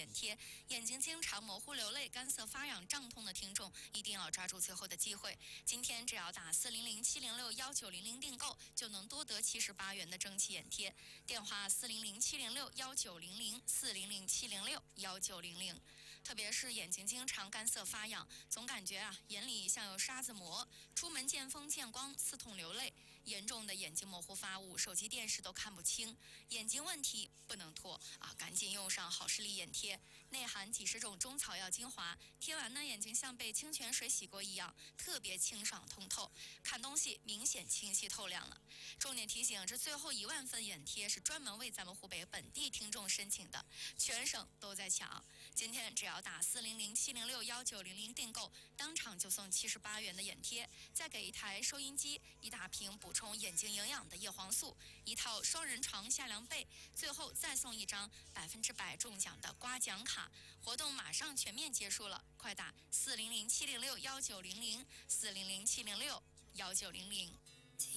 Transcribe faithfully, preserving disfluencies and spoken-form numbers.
眼贴，眼睛经常模糊流泪、干涩发痒、胀痛的听众，一定要抓住最后的机会。今天只要打四零零七零六幺九零零订购，就能多得七十八元的蒸汽眼贴。电话四零零七零六幺九零零四零零七零六幺九零零。特别是眼睛经常干涩发痒，总感觉啊眼里像有沙子磨，出门见风见光，刺痛流泪，严重的眼睛模糊发雾，手机电视都看不清，眼睛问题不能拖啊！赶紧用上好视力眼贴，内含几十种中草药精华，贴完呢眼睛像被清泉水洗过一样，特别清爽通透，看东西明显清晰透亮了。重点提醒，这最后一万份眼贴是专门为咱们湖北本地听众申请的，全省都在抢。今天只要打四零零七零六幺九零零订购，当场就送七十八元的眼贴，再给一台收音机、一大瓶补充眼睛营养的叶黄素、一套双人床夏凉被，最后再送一张百分之百中奖的刮奖卡。活动马上全面结束了，快打四零零七零六幺九零零四零零七零六幺九零零。